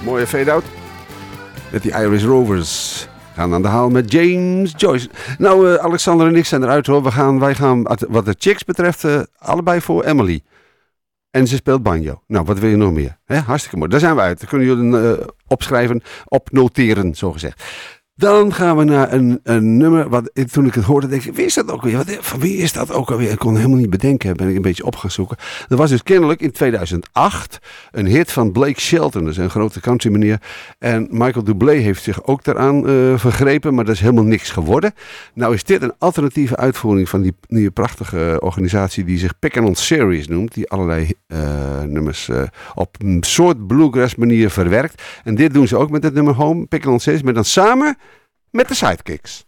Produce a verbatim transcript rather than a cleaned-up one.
Mooie fade-out. Met die Irish Rovers. Gaan aan de haal met James Joyce. Nou, uh, Alexander en ik zijn eruit hoor. We gaan, wij gaan, wat de chicks betreft, uh, allebei voor Emily. En ze speelt banjo. Nou, wat wil je nog meer? He, hartstikke mooi. Daar zijn we uit. Dat kunnen jullie uh, opschrijven, opnoteren, zogezegd. Dan gaan we naar een, een nummer, wat toen ik het hoorde, denk ik, wie is dat ook weer? Wat, van wie is dat ook alweer? Ik kon het helemaal niet bedenken, ben ik een beetje op gaan zoeken. Er was dus kennelijk in tweeduizend acht een hit van Blake Shelton, dat is een grote country meneer. En Michael Bublé heeft zich ook daaraan uh, vergrepen, maar dat is helemaal niks geworden. Nou is dit een alternatieve uitvoering van die nieuwe prachtige organisatie die zich Pick and On Series noemt, die allerlei uh, nummers uh, op een soort bluegrass manier verwerkt. En dit doen ze ook met het nummer Home, Pick and On Series, maar dan samen met de Sidekicks.